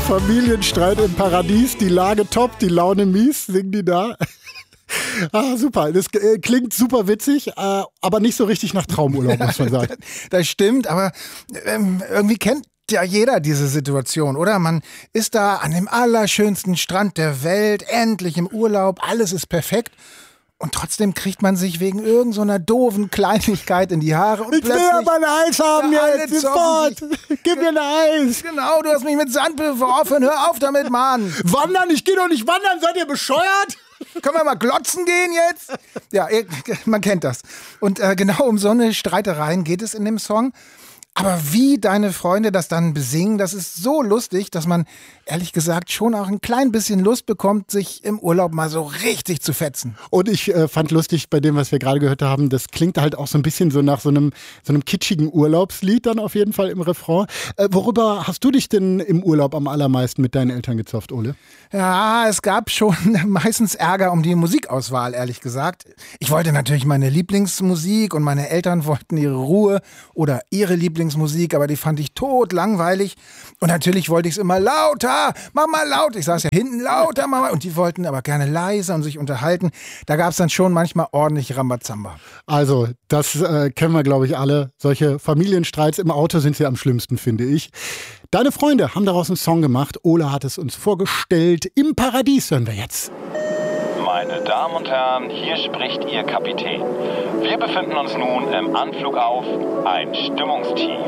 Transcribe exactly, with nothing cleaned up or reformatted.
Familienstreit im Paradies, die Lage top, die Laune mies, singen die da. Ah, super. Das äh, klingt super witzig, äh, aber nicht so richtig nach Traumurlaub, muss man sagen. Das stimmt, aber ähm, irgendwie kennt ja jeder diese Situation, oder? Man ist da an dem allerschönsten Strand der Welt, endlich im Urlaub, alles ist perfekt. Und trotzdem kriegt man sich wegen irgend so einer doofen Kleinigkeit in die Haare. Und ich will aber ein Eis haben ja, jetzt, sofort. Gib mir ein Eis. Genau, du hast mich mit Sand beworfen. Hör auf damit, Mann. Wandern? Ich geh doch nicht wandern. Seid ihr bescheuert? Können wir mal glotzen gehen jetzt? Ja, man kennt das. Und äh, genau um so eine Streitereien geht es in dem Song. Aber wie deine Freunde das dann besingen, das ist so lustig, dass man ehrlich gesagt schon auch ein klein bisschen Lust bekommt, sich im Urlaub mal so richtig zu fetzen. Und ich äh, fand lustig bei dem, was wir gerade gehört haben, das klingt halt auch so ein bisschen so nach so einem, so einem kitschigen Urlaubslied dann auf jeden Fall im Refrain. Äh, worüber hast du dich denn im Urlaub am allermeisten mit deinen Eltern gezofft, Ole? Ja, es gab schon meistens Ärger um die Musikauswahl, ehrlich gesagt. Ich wollte natürlich meine Lieblingsmusik und meine Eltern wollten ihre Ruhe oder ihre Lieblingsmusik, aber die fand ich tot langweilig. Und natürlich wollte ich es immer lauter, mach mal laut. Ich saß ja hinten lauter, mach mal. Und die wollten aber gerne leiser und sich unterhalten. Da gab es dann schon manchmal ordentlich Rambazamba. Also, das äh, kennen wir, glaube ich, alle. Solche Familienstreits im Auto sind sie am schlimmsten, finde ich. Deine Freunde haben daraus einen Song gemacht. Ole hat es uns vorgestellt. Im Paradies hören wir jetzt. Meine Damen und Herren, hier spricht Ihr Kapitän. Wir befinden uns nun im Anflug auf ein Stimmungstief.